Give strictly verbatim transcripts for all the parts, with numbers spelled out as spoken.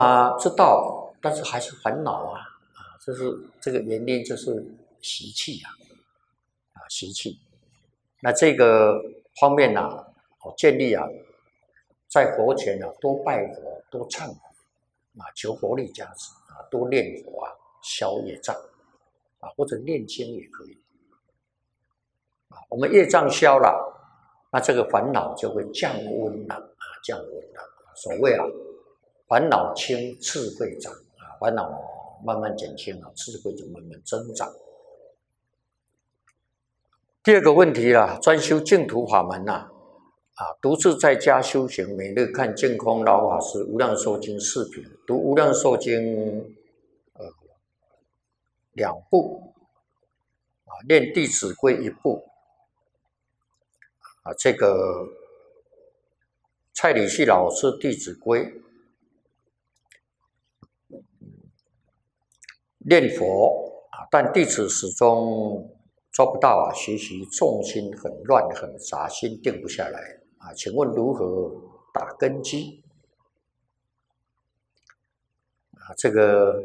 啊，知道，但是还是烦恼啊，啊，这是这个原因就是习气啊，啊，习气。那这个方面呢、啊，我建议啊，在佛前啊，多拜佛，多忏悔啊，求佛力加持啊，多念佛啊，消业障啊，或者念经也可以啊。我们业障消了，那这个烦恼就会降温了啊，降温了。所谓啊，烦恼轻，智慧长啊，烦恼慢慢减轻了，智慧就慢慢增长。第二个问题啦，专修净土法门呐、啊，啊，独自在家修行，每日看净空老法师《无量寿经》视频，读《无量寿经》呃两部，啊，念《弟子规》一部，啊，这个蔡礼旭老师《弟子规》念佛啊，但弟子始终做不到啊，学习重心很乱很杂，心定不下来啊，请问如何打根基？啊，这个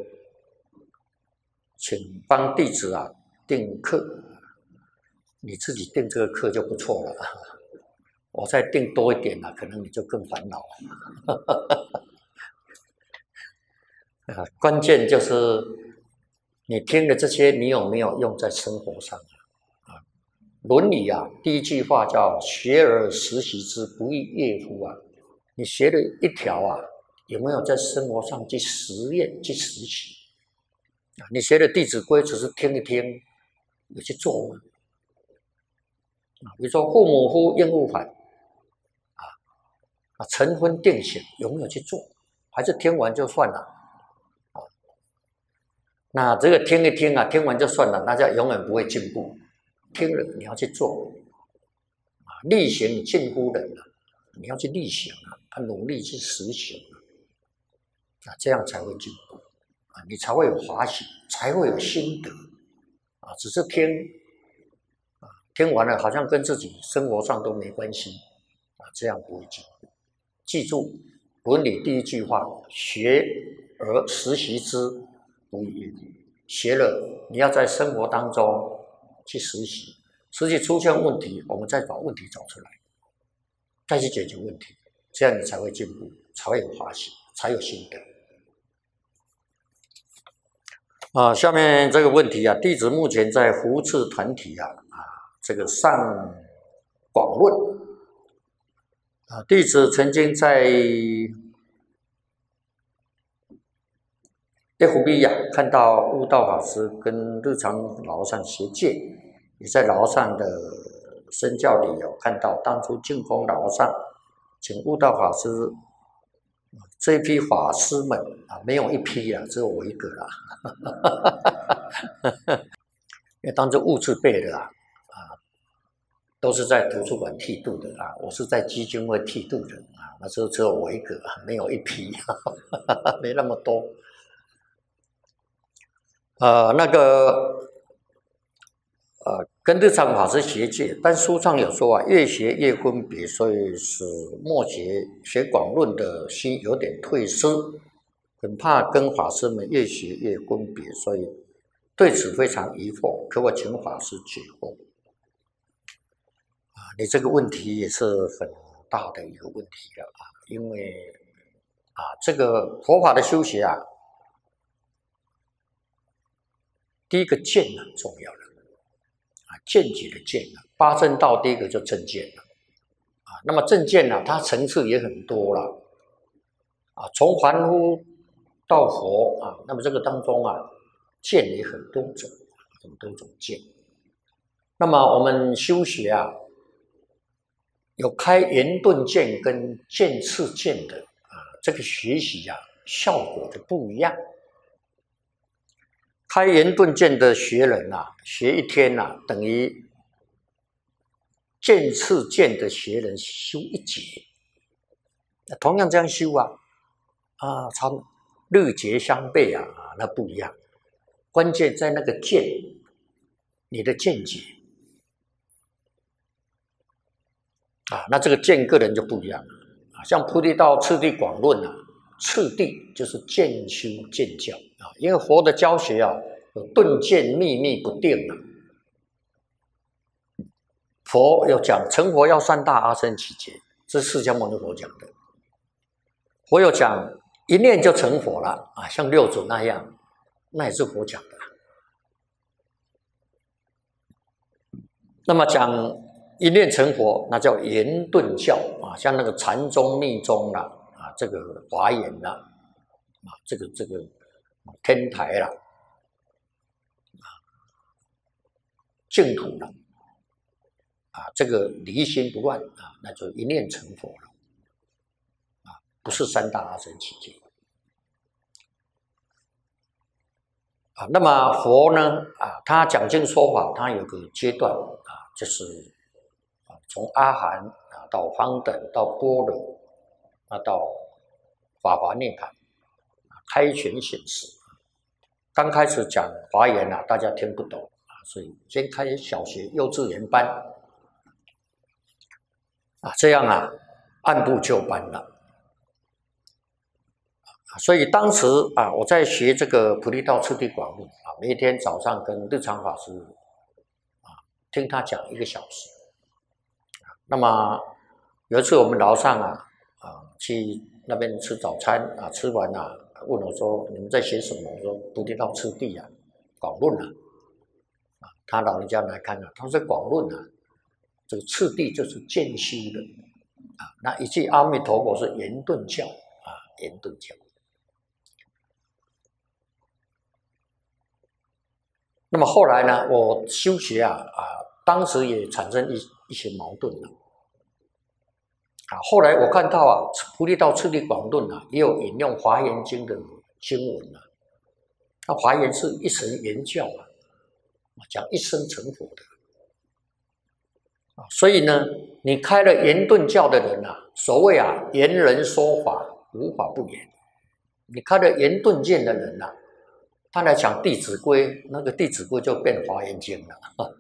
请帮弟子啊定课，你自己定这个课就不错了，我再定多一点啊，可能你就更烦恼啊，关键就是你听的这些，你有没有用在生活上啊？论语啊，第一句话叫“学而时习之，不亦说乎”啊。你学了一条啊，有没有在生活上去实验、去实习啊？你学的《弟子规》只是听一听，有去做吗？啊，比如说父母呼，应勿反啊啊，晨昏定省，有没有去做？还是听完就算了？那这个听一听啊，听完就算了，那就永远不会进步。听了你要去做啊，力行近乎仁啊，你要去力行啊，努力去实行啊，这样才会进步啊，你才会有法喜，才会有心得啊。只是听啊，听完了好像跟自己生活上都没关系啊，这样不会进步。记住《论语》第一句话：“学而时习之。”不亦说乎？学了，你要在生活当中去实习，实际出现问题，我们再把问题找出来，再去解决问题，这样你才会进步，才会有发现，才有心得。啊，下面这个问题啊，弟子目前在扶持团体啊啊，这个上广论啊，弟子曾经在F B 呀、啊，看到悟道法师跟日常老和尚学戒，也在老和尚的身教里有看到当初净空老和尚请悟道法师这一批法师们啊，没有一批啊，只有我一个啦，因为当时悟字辈的啊，啊，都是在图书馆剃度的啊，我是在基金会剃度的啊，那时候只有我一个，没有一批，没那么多。呃，那个，呃，跟日常法师学戒，但书上有说啊，越学越分别，所以使末学学广论的心有点退失，很怕跟法师们越学越分别，所以对此非常疑惑，可我请法师解惑。啊，你这个问题也是很大的一个问题了啊，因为啊，这个佛法的修学啊。第一个见很重要了啊，见解的见啊，八正道第一个就正见了啊。那么正见呢、啊，它层次也很多了啊，从凡夫到佛啊，那么这个当中啊，见也很多种，很多种见。那么我们修学啊，有开圆顿见跟渐次见的啊，这个学习啊，效果就不一样。开圆顿见的学人啊，学一天啊，等于渐次见的学人修一节。同样这样修啊，啊，差日节相悖啊，那不一样。关键在那个见，你的见解啊，那这个见个人就不一样了啊。像菩提道次第广论啊， 次第就是渐修渐教啊，因为佛的教学啊有顿渐秘密不定啊。佛有讲成佛要三大阿僧祇劫，这是释迦牟尼佛讲的。佛有讲一念就成佛了啊，像六祖那样，那也是佛讲的。那么讲一念成佛，那叫圆顿教啊，像那个禅宗、密宗啦啊，这个华严啦啊，这个这个天台啦啊，净土啦啊，这个离心不乱啊，那就一念成佛了啊，不是三大阿僧祇劫啊。那么佛呢啊，他讲经说法，他有个阶段啊，就是啊，从阿含啊到方等到般若啊到法华涅槃，开权显示。刚开始讲华严啊，大家听不懂啊，所以先开小学、幼稚园班啊，这样啊，按部就班了。所以当时啊，我在学这个《菩提道次第广论》啊，每天早上跟日常法师啊听他讲一个小时。那么有一次我们楼上啊啊去那边吃早餐啊，吃完啊，问我说你们在学什么？我说菩提道次第啊，广论啊。啊，他老人家来看了、啊，他说广论啊，这个次第就是渐修的啊。那一句阿弥陀佛是圆顿教啊，圆顿教。那么后来呢，我修学啊啊，当时也产生一一些矛盾了啊。后来我看到啊，《菩提道次第广论》啊，也有引用《华严经》的经文啊。那华严是一神圆教啊，讲一生成佛的啊。所以呢，你开了圆顿教的人啊，所谓啊，圆人说法，无法不圆。你开了圆顿见的人啊，他来讲《弟子规》，那个《弟子规》就变《华严经》了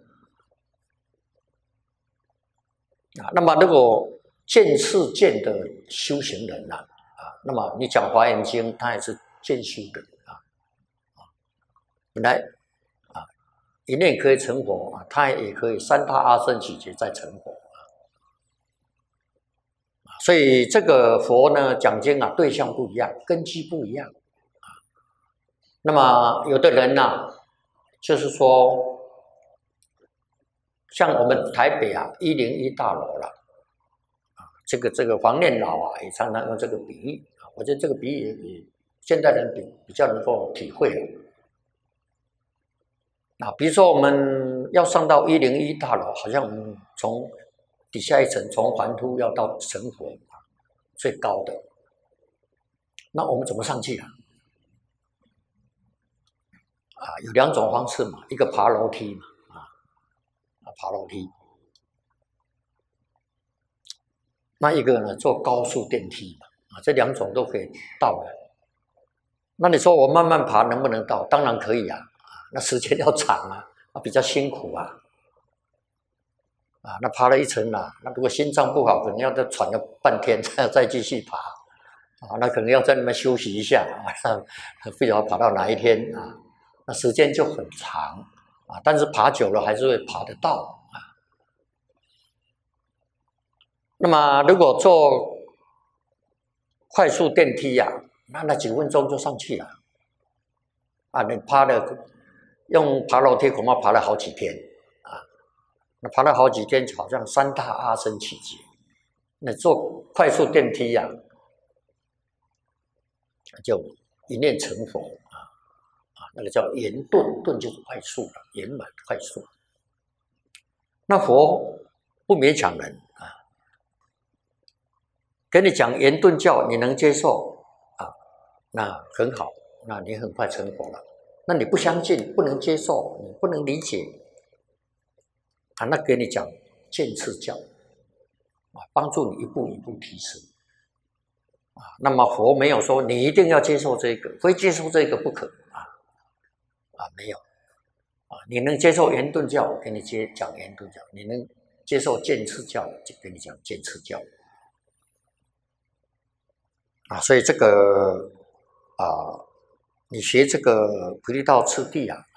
啊。那么如果见次见的修行人啊，啊，那么你讲《华严经》，他也是见修的啊啊。本来啊，一念可以成佛啊，他也可以三大阿僧祇劫再成佛啊。所以这个佛呢讲经啊，对象不一样，根基不一样。那么有的人呢、啊，就是说，像我们台北啊一零一大楼了，啊，这个这个黄念老啊也常常用这个比喻啊，我觉得这个比喻也比现代人比比较能够体会了。啊，比如说我们要上到一零一大楼，好像我们从底下一层从凡夫要到成佛啊，最高的，那我们怎么上去啊？啊，有两种方式嘛，一个爬楼梯嘛，啊，啊爬楼梯，那一个呢坐高速电梯嘛，啊，这两种都可以到的。那你说我慢慢爬能不能到？当然可以啊，啊，那时间要长啊，啊比较辛苦啊，啊，那爬了一层啦、啊，那如果心脏不好，可能要再喘个半天再再继续爬，啊，那可能要在那边休息一下，啊，不知道爬到哪一天啊。那时间就很长啊，但是爬久了还是会爬得到啊。那么如果坐快速电梯呀、啊，那那几分钟就上去了啊。你爬了用爬楼梯恐怕爬了好几天啊，那爬了好几天，好像三大阿僧祇劫。那坐快速电梯呀、啊，就一念成佛。啊，那个叫圆顿，顿就是快速了，圆满快速。那佛不勉强人啊，跟你讲圆顿教，你能接受啊？那很好，那你很快成佛了。那你不相信，不能接受，你不能理解啊？那给你讲渐次教啊，帮助你一步一步提升啊。那么佛没有说你一定要接受这个，非接受这个不可。啊，没有，啊，你能接受圆顿教，给你接讲圆顿教；你能接受渐次教，就给你讲渐次教。 啊，所以这个啊，你学这个菩提道次第啊，